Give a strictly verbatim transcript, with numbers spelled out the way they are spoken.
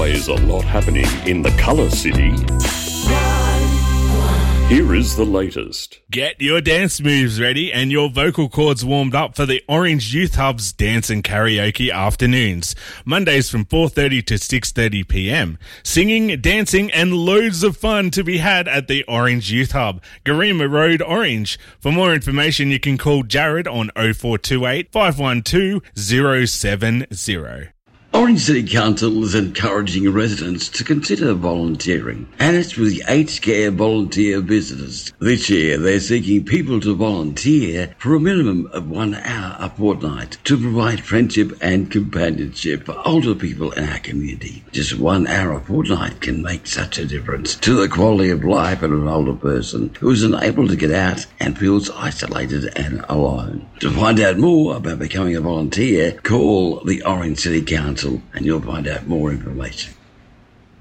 always a lot happening in the Colour City. Here is the latest. Get your dance moves ready and your vocal cords warmed up for the Orange Youth Hub's Dance and Karaoke Afternoons. Mondays from four thirty to six thirty p m. Singing, dancing and loads of fun to be had at the Orange Youth Hub, Garema Road, Orange. For more information, you can call Jared on oh four two eight, five one two, oh seven oh. Orange City Council is encouraging residents to consider volunteering, and it's with the Aged Care Volunteer Visitors. This year, they're seeking people to volunteer for a minimum of one hour a fortnight to provide friendship and companionship for older people in our community. Just one hour a fortnight can make such a difference to the quality of life of an older person who is unable to get out and feels isolated and alone. To find out more about becoming a volunteer, call the Orange City Council and you'll find out more information.